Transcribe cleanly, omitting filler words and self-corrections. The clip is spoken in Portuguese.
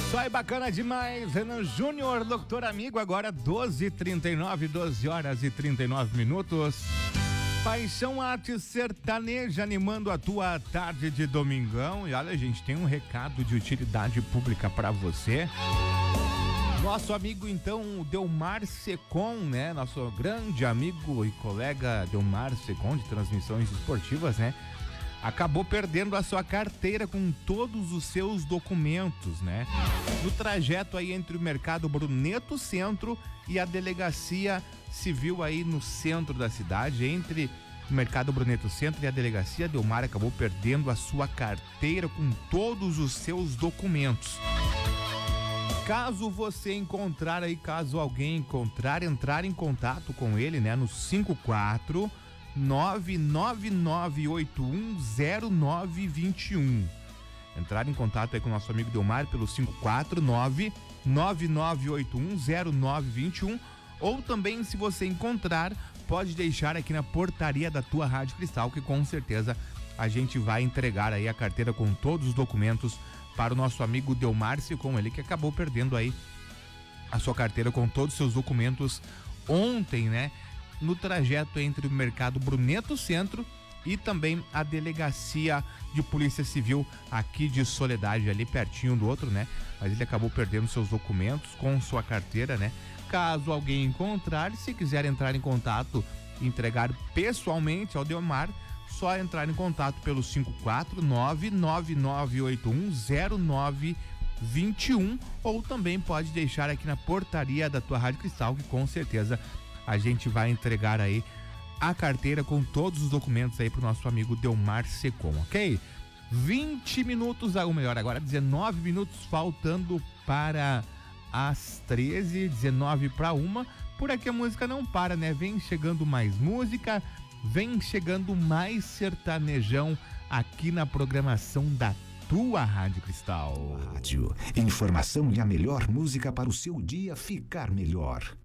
Só é bacana demais, Renan Júnior, doutor amigo, agora 12h39, 12 horas e 39 minutos. Paixão Arte Sertaneja animando a tua tarde de domingão. E olha, gente, tem um recado de utilidade pública para você. Nosso amigo, então, o Delmar Secom, né? Nosso grande amigo e colega Delmar Secom, de transmissões esportivas, né? Acabou perdendo a sua carteira com todos os seus documentos, né? No trajeto aí entre o Mercado Bruneto Centro e a Delegacia Civil aí no centro da cidade, entre o Mercado Bruneto Centro e a Delegacia, Delmar acabou perdendo a sua carteira com todos os seus documentos. Caso você encontrar aí, caso alguém encontrar, entrar em contato com ele, né? No 54999810921. Entrar em contato aí com o nosso amigo Delmar pelo 54999810921. Ou também, se você encontrar, pode deixar aqui na portaria da tua Rádio Cristal, que com certeza a gente vai entregar aí a carteira com todos os documentos para o nosso amigo Delmar Secom, ele que acabou perdendo aí a sua carteira com todos os seus documentos ontem, né? No trajeto entre o Mercado Bruneto Centro e também a Delegacia de Polícia Civil aqui de Soledade, ali pertinho do outro, né? Mas ele acabou perdendo seus documentos com sua carteira, né? Caso alguém encontrar, se quiser entrar em contato e entregar pessoalmente ao Delmar, só entrar em contato pelo 54999810921 ou também pode deixar aqui na portaria da tua Rádio Cristal, que com certeza a gente vai entregar aí a carteira com todos os documentos aí pro nosso amigo Delmar Secom, ok? 20 minutos, ou melhor, agora 19 minutos faltando para as 13, 19 para 1. Por aqui a música não para, né? Vem chegando mais música, vem chegando mais sertanejão aqui na programação da tua Rádio Cristal. Rádio, informação e a melhor música para o seu dia ficar melhor.